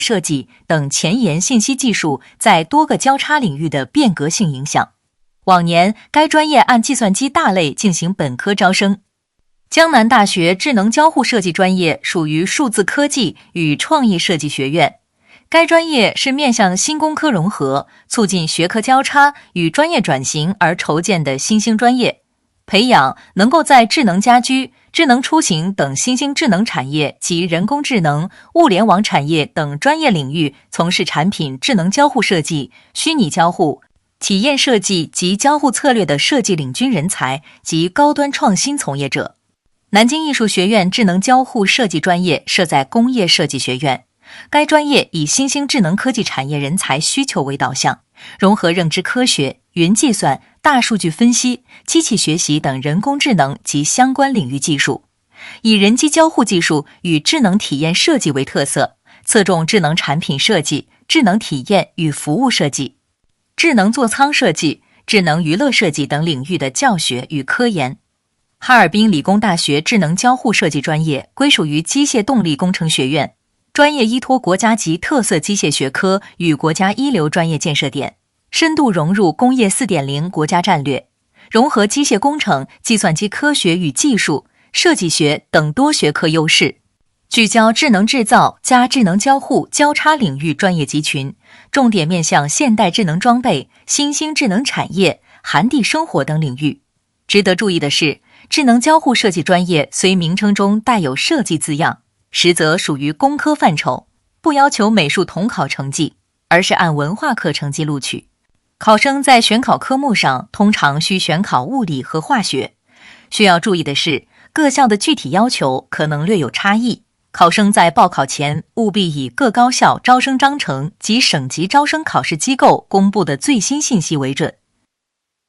设计等前沿信息技术在多个交叉领域的变革性影响。往年该专业按计算机大类进行本科招生。江南大学智能交互设计专业属于数字科技与创意设计学院，该专业是面向新工科融合、促进学科交叉与专业转型而筹建的新兴专业，培养能够在智能家居、智能出行等新兴智能产业及人工智能、物联网产业等专业领域从事产品智能交互设计、虚拟交互、体验设计及交互策略的设计领军人才及高端创新从业者。南京艺术学院智能交互设计专业设在工业设计学院，该专业以新兴智能科技产业人才需求为导向，融合认知科学、云计算、大数据分析、机器学习等人工智能及相关领域技术，以人机交互技术与智能体验设计为特色，侧重智能产品设计、智能体验与服务设计、智能座舱设计、智能娱乐设计等领域的教学与科研。哈尔滨理工大学智能交互设计专业归属于机械动力工程学院，专业依托国家级特色机械学科与国家一流专业建设点，深度融入工业 4.0 国家战略，融合机械工程、计算机科学与技术、设计学等多学科优势，聚焦智能制造加智能交互交叉领域专业集群，重点面向现代智能装备、新兴智能产业、涵地生活等领域。值得注意的是，智能交互设计专业虽名称中带有设计字样，实则属于工科范畴，不要求美术统考成绩，而是按文化课成绩录取。考生在选考科目上通常需选考物理和化学。需要注意的是，各校的具体要求可能略有差异，考生在报考前务必以各高校招生章程及省级招生考试机构公布的最新信息为准。